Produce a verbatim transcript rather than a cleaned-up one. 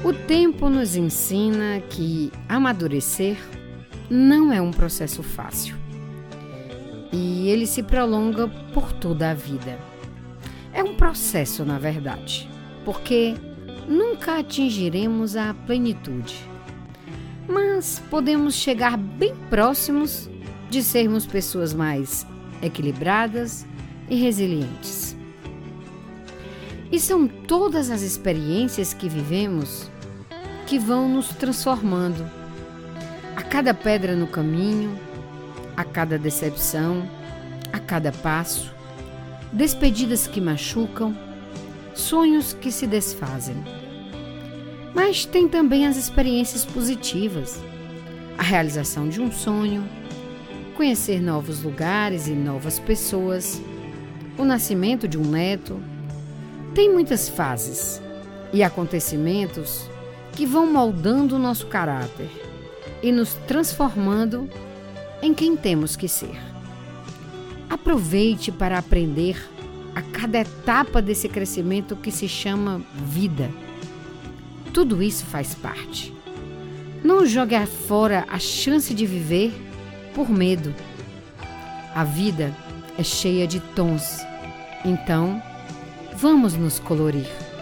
O tempo nos ensina que amadurecer não é um processo fácil e ele se prolonga por toda a vida. É um processo, na verdade, porque nunca atingiremos a plenitude, mas podemos chegar bem próximos de sermos pessoas mais equilibradas e resilientes. E são todas as experiências que vivemos que vão nos transformando. A cada pedra no caminho, a cada decepção, a cada passo, despedidas que machucam, sonhos que se desfazem. Mas tem também as experiências positivas, a realização de um sonho, conhecer novos lugares e novas pessoas, o nascimento de um neto. Tem muitas fases e acontecimentos que vão moldando o nosso caráter e nos transformando em quem temos que ser. Aproveite para aprender a cada etapa desse crescimento que se chama vida. Tudo isso faz parte. Não jogue fora a chance de viver por medo. A vida é cheia de tons, então vamos nos colorir.